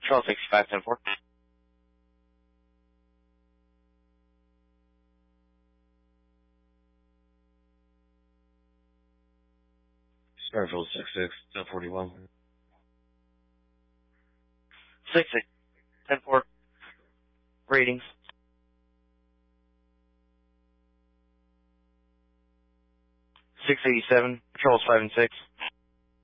Patrol 6510-4. Starfield 66-1041. 6610-4. Readings. 687. Patrol's 5 and 6.